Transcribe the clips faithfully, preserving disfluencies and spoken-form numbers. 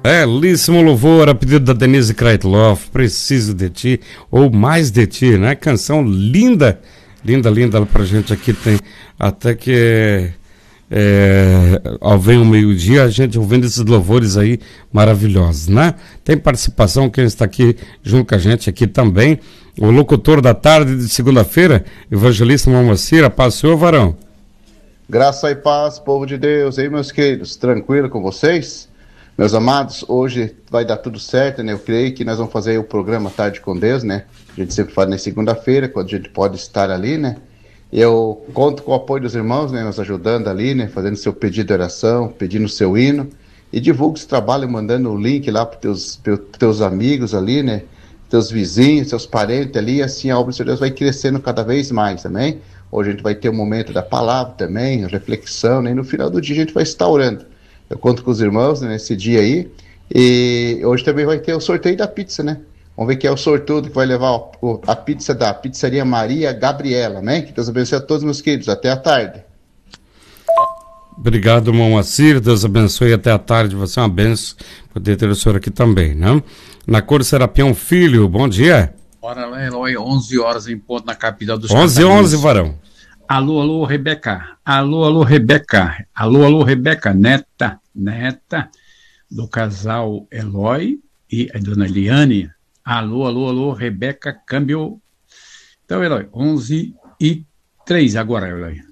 Belíssimo louvor a pedido da Denise Kreitloff, Preciso de Ti, ou Mais de Ti, né? Canção linda, linda, linda pra gente aqui. Tem até que é, ao vem o meio-dia, a gente ouvindo esses louvores aí maravilhosos, né? Tem participação, quem está aqui junto com a gente aqui também, o locutor da tarde de segunda-feira, evangelista Mamacira. Paz, senhor Varão. Graça e paz, povo de Deus. E aí, meus queridos, tranquilo com vocês? Meus amados, hoje vai dar tudo certo, né? Eu creio que nós vamos fazer o programa Tarde com Deus, né? A gente sempre faz na segunda-feira, quando a gente pode estar ali, né? Eu conto com o apoio dos irmãos, né? Nos ajudando ali, né? Fazendo seu pedido de oração, pedindo seu hino. E divulga esse trabalho, mandando o link lá para teus, teus amigos ali, né? Teus vizinhos, seus parentes ali. E assim a obra de Deus vai crescendo cada vez mais, também. Hoje a gente vai ter um momento da palavra também, reflexão, né? E no final do dia a gente vai estar orando. Eu conto com os irmãos, né, nesse dia aí. E hoje também vai ter o sorteio da pizza, né? Vamos ver quem é o sortudo que vai levar o, a pizza da Pizzaria Maria Gabriela, né? Que Deus abençoe a todos, meus queridos. Até a tarde. Obrigado, Mamacir. Deus abençoe até a tarde. Você é uma benção poder ter o senhor aqui também, né? Na Cor Serapião Filho, bom dia. Bora lá, Eloy, onze horas em ponto na capital dos onze e onze, Varão. Alô, alô, Rebeca. Alô, alô, Rebeca. Alô, alô, Rebeca. Neta, neta do casal Eloy e a dona Eliane. Alô, alô, alô, Rebeca, câmbio. Então, Eloy, onze e três agora, Eloy.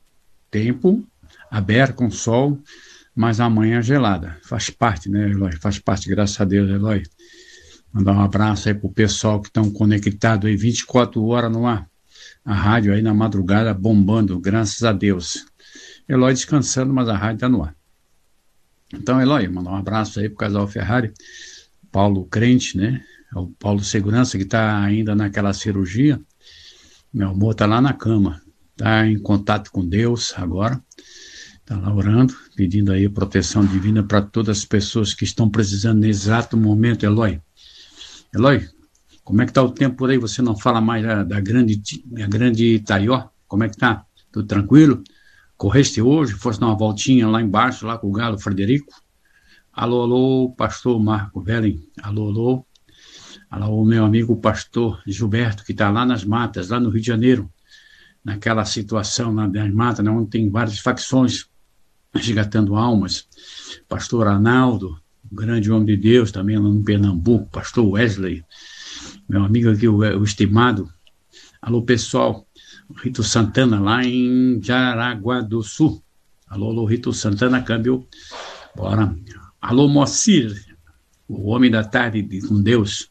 Tempo aberto com sol, mas amanhã gelada. Faz parte, né, Eloy? Faz parte, graças a Deus, Eloy. Mandar um abraço aí pro pessoal que estão conectados aí vinte e quatro horas no ar. A rádio aí na madrugada bombando, graças a Deus. Eloy descansando, mas a rádio está no ar. Então, Eloy, mandar um abraço aí pro casal Ferrari, Paulo Crente, né? O Paulo Segurança, que está ainda naquela cirurgia. Meu amor está lá na cama, está em contato com Deus agora, está lá orando, pedindo aí proteção divina para todas as pessoas que estão precisando nesse exato momento, Eloy. Eloy, como é que tá o tempo por aí? Você não fala mais da, da grande, da grande Itaió? Como é que tá? Tudo tranquilo? Correste hoje? Fosse dar uma voltinha lá embaixo, lá com o Galo Frederico? Alô, alô, pastor Marco Velen. Alô, alô. Alô, meu amigo pastor Gilberto, que está lá nas matas, lá no Rio de Janeiro, naquela situação lá das matas, né, onde tem várias facções resgatando almas. Pastor Arnaldo, grande homem de Deus, também lá no Pernambuco. Pastor Wesley, meu amigo aqui, o, o estimado. Alô, pessoal. Rito Santana, lá em Jaraguá do Sul. Alô, alô, Rito Santana, câmbio. Bora. Alô, Moacir, o homem da tarde de, com Deus.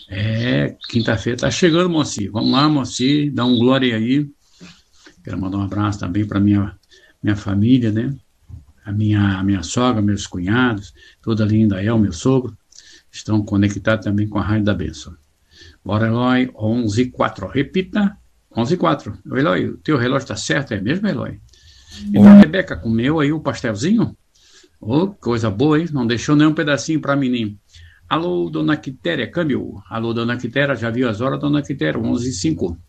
É, quinta-feira tá chegando, Moacir. Vamos lá, Moacir, dá um glória aí. Quero mandar um abraço também para minha, minha família, né? A minha, a minha sogra, meus cunhados, toda linda, El, meu sogro, estão conectados também com a Rádio da Bênção. Bora, Eloy, onze e quatro. Repita, onze e quatro. Eloy, o teu relógio está certo, é mesmo, Eloy? Então, a Rebeca comeu aí o pastelzinho? Oh, coisa boa, hein? Não deixou nenhum pedacinho para mim. Alô, dona Quitéria, câmbio. Alô, dona Quitéria, já viu as horas, dona Quitéria? onze e cinco.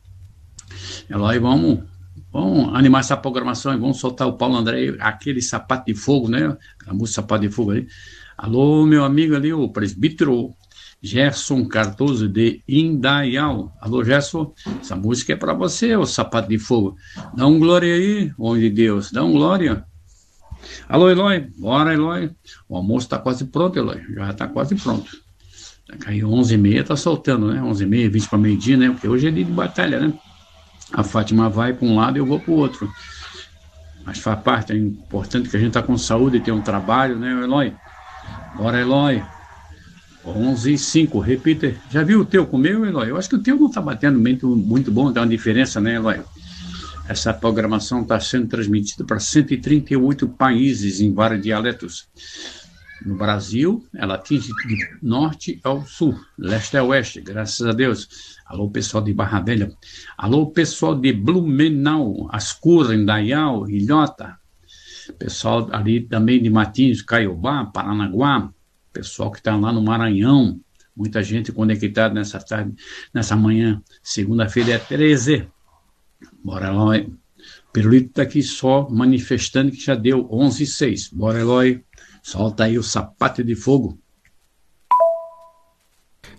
Eloy, vamos, vamos animar essa programação e vamos soltar o Paulo André, aquele sapato de fogo, né? A música Sapato de Fogo aí. Alô, meu amigo ali, o presbítero Gerson Cardoso de Indaial. Alô, Gerson, essa música é para você, o Sapato de Fogo. Dá um glória aí, homem de Deus, dá um glória. Alô, Eloy, bora, Eloy. O almoço está quase pronto, Eloy, já está quase pronto. Aí onze e meia tá soltando, né? onze e meia, vinte para meio-dia, né? Porque hoje é dia de batalha, né? A Fátima vai para um lado e eu vou para o outro. Mas faz parte, é importante que a gente tá com saúde e tenha um trabalho, né, Eloy? Bora, Eloy. onze e cinco, repita. Já viu o teu comeu, Eloy? Eu acho que o teu não está batendo muito, muito bom, tem uma diferença, né, Eloy? Essa programação está sendo transmitida para cento e trinta e oito países em vários dialetos. No Brasil, ela atinge de norte ao sul, leste a oeste, graças a Deus. Alô, pessoal de Barra Velha. Alô, pessoal de Blumenau, Ascurra, Indaial, Ilhota. Pessoal ali também de Matinhos, Caiobá, Paranaguá. Pessoal que está lá no Maranhão. Muita gente conectada nessa tarde, nessa manhã. Segunda-feira é treze. Bora, Eloy. Pirulito está aqui só manifestando que já deu onze e seis. Bora, Eloy. Solta aí o sapato de fogo.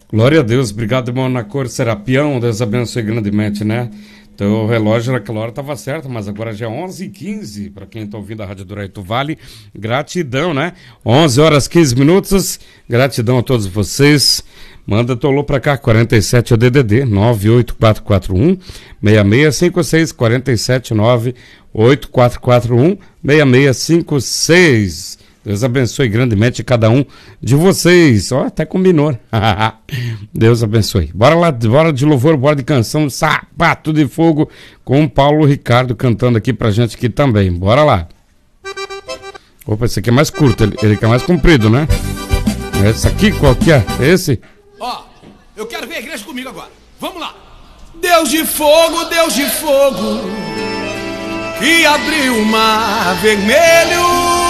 Glória a Deus, obrigado, irmão na cor Serapião, Deus abençoe grandemente, né? Então o relógio naquela hora estava certo, mas agora já é onze e quinze, para quem está ouvindo a Rádio do Raito Vale, gratidão, né? onze horas e quinze minutos, gratidão a todos vocês. Manda teu alô pra cá, quarenta e sete é o D D D, nove oito quatro quatro um, seis seis cinco seis, quarenta e sete nove oito quatro quatro um, seis seis cinco seis. Deus abençoe grandemente cada um de vocês. Ó, até combinou. Deus abençoe. Bora lá, bora de louvor, bora de canção, Sapato de Fogo, com o Paulo Ricardo cantando aqui pra gente aqui também. Bora lá. Opa, esse aqui é mais curto, ele, ele que é mais comprido, né? Esse aqui, qual que é? Esse? Ó, eu quero ver a igreja comigo agora. Vamos lá. Deus de fogo, Deus de fogo, que abriu o mar vermelho.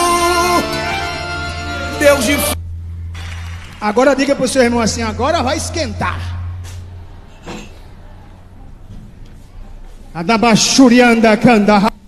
Deus de fogo. Agora diga pro seu irmão assim, agora vai esquentar. Adabachurianda canda.